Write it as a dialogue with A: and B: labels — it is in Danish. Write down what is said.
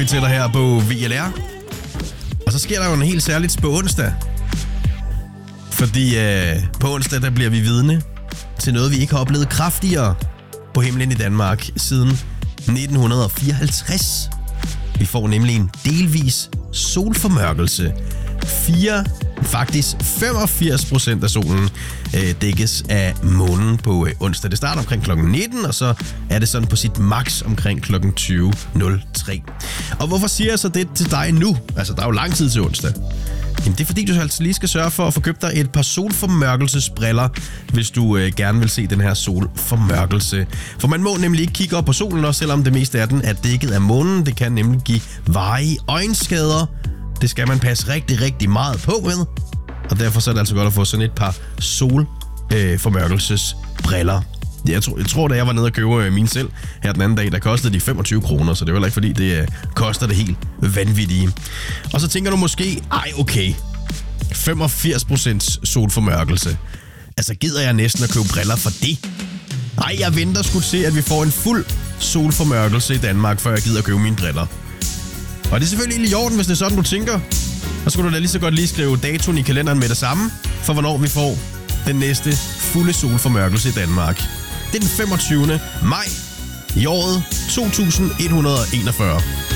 A: til dig her på VLR. Og så sker der jo en helt særligt på onsdag. Fordi på onsdag, der bliver vi vidne til noget, vi ikke har oplevet kraftigere på himlen i Danmark siden 1954. Vi får nemlig en delvis solformørkelse. 85% af solen dækkes af månen på onsdag. Det starter omkring kl. 19, og så er det sådan på sit max omkring kl. 20.03. Og hvorfor siger jeg så det til dig nu? Altså, der er jo lang tid til onsdag. Jamen, det er fordi, du altså lige skal sørge for at få købt dig et par solformørkelsesbriller, hvis du gerne vil se den her solformørkelse. For man må nemlig ikke kigge op på solen, også selvom det meste af den er dækket af månen. Det kan nemlig give varige øjenskader. Det skal man passe rigtig, rigtig meget på med. Og derfor så er det altså godt at få sådan et par solformørkelsesbriller. Jeg tror, da jeg var nede og købe mine selv her den anden dag, der kostede de 25 kroner, så det er heller ikke fordi, det koster det helt vanvittige. Og så tænker du måske, okay, 85% solformørkelse. Altså, gider jeg næsten at købe briller for det? Nej, jeg venter sgu til, at vi får en fuld solformørkelse i Danmark, før jeg gider at købe mine briller. Og det er selvfølgelig helt i orden, hvis det er sådan, du tænker. Så skulle du da lige så godt lige skrive datoen i kalenderen med det samme, for hvornår vi får den næste fulde solformørkelse i Danmark. Det er den 25. maj i året 2141.